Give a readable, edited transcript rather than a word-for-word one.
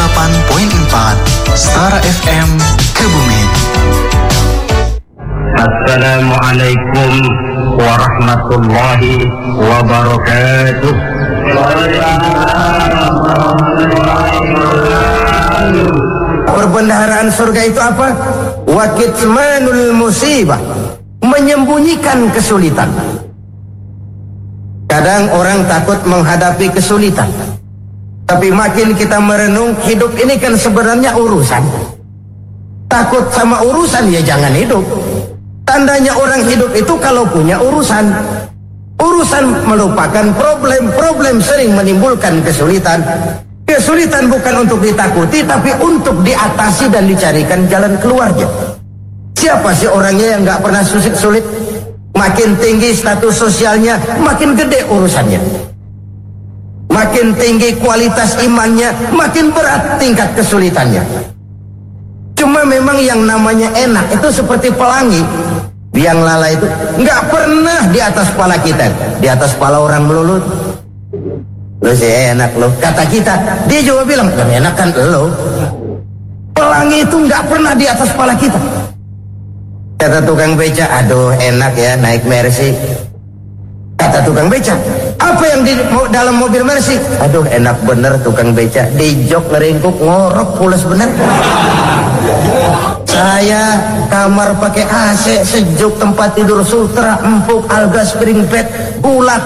Stara FM Kebumen. Assalamualaikum warahmatullahi wabarakatuh. Perbendaharaan surga itu apa? Wa kitmanul musibah, menyembunyikan kesulitan. Kadang orang takut menghadapi kesulitan, tapi makin kita merenung, hidup ini kan sebenarnya urusan. Takut sama urusan, ya jangan hidup. Tandanya orang hidup itu kalau punya urusan. Urusan melupakan problem. Problem sering menimbulkan kesulitan. Kesulitan bukan untuk ditakuti, tapi untuk diatasi dan dicarikan jalan keluarnya. Siapa sih orangnya yang gak pernah sulit? Makin tinggi status sosialnya, makin gede urusannya. Makin tinggi kualitas imannya, makin berat tingkat kesulitannya. Cuma memang yang namanya enak itu seperti pelangi. Biang lala itu nggak pernah di atas kepala kita, di atas kepala orang melulu. Lo sih enak lo, kata kita. Dia juga bilang, yang enak kan lo. Pelangi itu nggak pernah di atas kepala kita. Kata tukang beca, aduh enak ya naik Mercy. Kata tukang beca, apa yang di dalam mobil Mercy? Aduh enak bener tukang beca, di jok ngeringkuk ngorok pules bener. Saya kamar pakai AC sejuk, tempat tidur sutra empuk, alga spring bed, bulat